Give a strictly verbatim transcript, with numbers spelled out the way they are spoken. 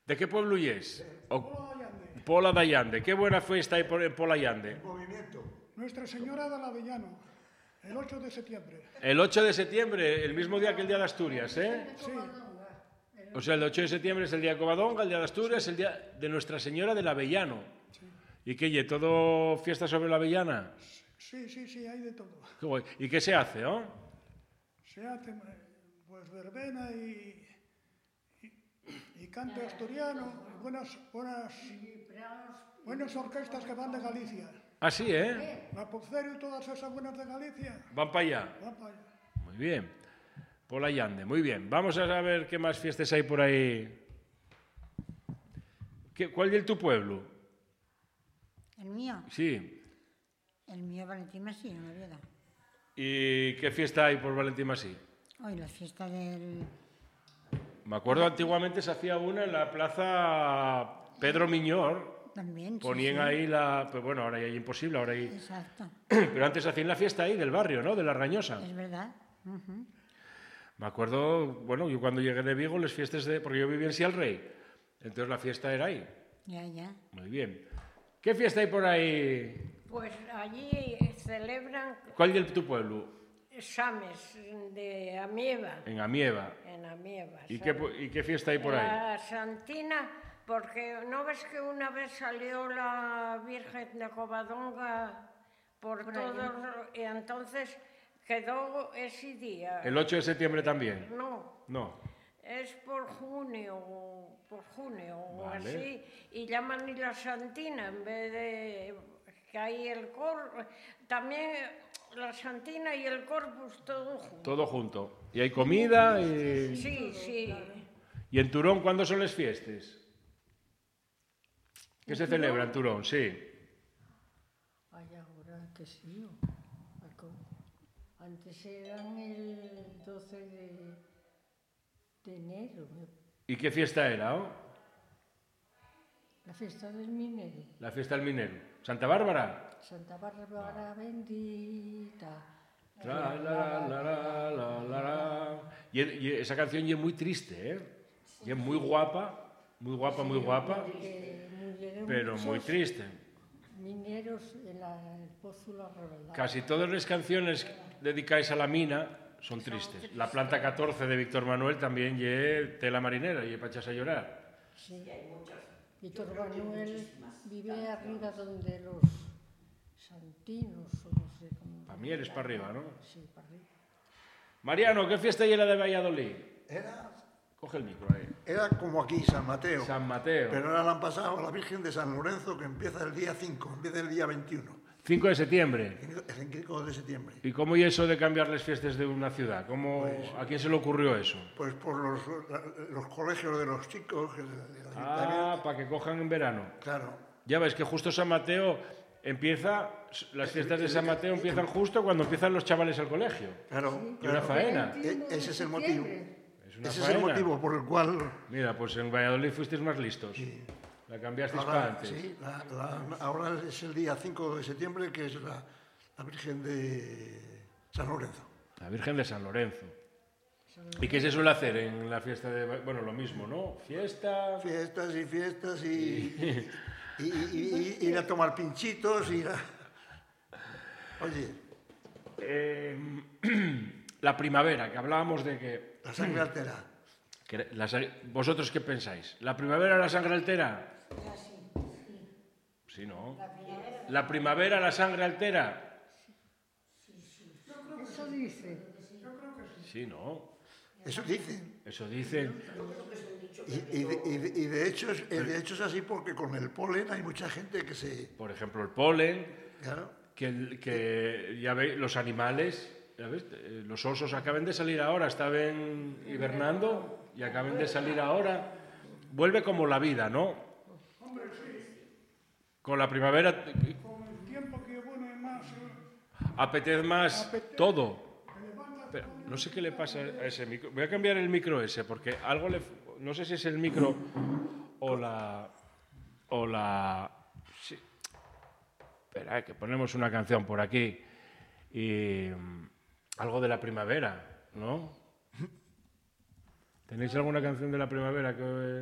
¿De qué pueblo es? Pola Allande. Pola de Allande. Qué buena fiesta hay por, en Pola Allande. Movimiento. Nuestra Señora del Avellano, el ocho de septiembre. El ocho de septiembre, el mismo día que el Día de Asturias, ¿eh? Sí, O sea, el ocho de septiembre es el día de Covadonga, el día de Asturias, el día de Nuestra Señora del Avellano. ¿Y qué, y todo fiesta sobre la avellana? sí, sí, sí, hay de todo. Qué guay. ¿Y qué se hace, oh? Se hace pues verbena y, y, y cante asturiano, y buenas, buenas, buenas orquestas que van de Galicia. Ah, sí, ¿eh? La Pocero y todas esas buenas de Galicia Van para allá. van para allá. Muy bien. Pola Allande, muy bien. Vamos a ver qué más fiestas hay por ahí. ¿Qué, ¿Cuál es tu pueblo? ¿El mío? Sí. El mío Valentín Masí, en Oviedo. ¿Y qué fiesta hay por Valentín Masí? Hoy la fiesta del... Me acuerdo antiguamente se hacía una en la plaza Pedro Miñor. También, sí, Ponían sí. ahí la... Pues bueno, ahora ya es imposible, ahora hay... Exacto, Pero antes hacían la fiesta ahí del barrio, ¿no? De La Rañosa. es verdad. Ujú. Me acuerdo, bueno, yo cuando llegué de Vigo, las fiestas de... Porque yo vivía en Sial Rey. Entonces la fiesta era ahí. Ya, ya. Muy bien. ¿Qué fiesta hay por ahí? Pues allí celebran ¿Cuál es tu pueblo? Sames de Amieva, En Amieva. en Amieva. ¿Y qué, pu- ¿Y qué fiesta hay por ahí? La Santina, porque ¿no ves que una vez salió la Virgen de Covadonga por, Por ahí. todo, y entonces quedó ese día? ¿El ocho de septiembre también? No, No. es por junio, por junio o Vale. así, y llaman y la Santina en vez de que hay el cor, también la Santina y el Corpus todo junto. Todo junto. ¿Y hay comida? Y, Sí, sí. ¿Y en Turón cuándo son las fiestas? ¿Qué se celebra en Turón? Sí. Ay, ahora que sí. Antes eran el doce de, de enero, ¿Y qué fiesta era? Oh? la fiesta del minero. La fiesta del minero. ¿Santa Bárbara? Santa Bárbara bendita. La, la, la, la, la, la, la. Y, y esa canción ya es muy triste, ¿eh? Y es muy guapa, muy guapa, muy guapa, Que murieron pero muy muchos triste. mineros en la, el Pozo La Revelada. Casi todas las canciones dedicadas a la mina son tristes. La planta catorce de Víctor Manuel también ye tela marinera, y para echarse a llorar. Sí. Víctor Manuel vive arriba donde los santinos, o no sé cómo. Para mí eres para arriba, ¿no? Sí, para arriba. Mariano, ¿qué fiesta hay la de Valladolid? Era, Coge el micro ahí. era como aquí, San Mateo. San Mateo. Pero ahora la han pasado a la Virgen de San Lorenzo, que empieza el día cinco, empieza el día veintiuno, cinco de septiembre. el cinco de septiembre. ¿Y cómo y eso de cambiar las fiestas de una ciudad? ¿Cómo, ¿A quién se le ocurrió eso? Pues por los, los colegios de los chicos, que del Ah, ayuntamiento. para que cojan en verano. Claro. Ya ves que justo San Mateo empieza, las fiestas de San Mateo empiezan justo cuando empiezan los chavales al colegio. Claro, Y una claro. faena. E- ese es el motivo. Es una Ese es faena. el motivo por el cual Mira, pues en Valladolid fuisteis más listos. La cambiasteis para ahora, antes. sí, la- la- ahora es el día cinco de septiembre, que es la, la Virgen de San Lorenzo. La Virgen de San Lorenzo. ¿Y qué se suele hacer en la fiesta de... Bueno, lo mismo, ¿no? Fiesta... Fiestas y fiestas y, y, y- y- ir a tomar pinchitos, ir a... Oye, Eh, la primavera, que hablábamos de que... la sangre altera. que la sa- ¿Vosotros qué pensáis? ¿La primavera la sangre altera? Sí, ¿no? ¿La primavera la sangre altera? Eso dice. Sí, ¿no? Eso dicen. Eso dicen. Y, y de, y de- y de hecho, es- de hecho es así porque con el polen hay mucha gente que se... Por ejemplo, el polen, Claro, que, el- que ya veis, los animales, ya ves, eh, los osos acaban de salir ahora, estaban hibernando y acaban de salir ahora. Vuelve como la vida, ¿no? Con la primavera Con el tiempo que pone más, eh, apetece más Apetece. todo. Pero no sé qué le pasa a ese micro. Voy a cambiar el micro ese porque algo le... No sé si es el micro o la... O la... Sí. Espera, eh, que ponemos una canción por aquí. Y... mm, algo de la primavera, ¿no? ¿Tenéis alguna canción de la primavera que...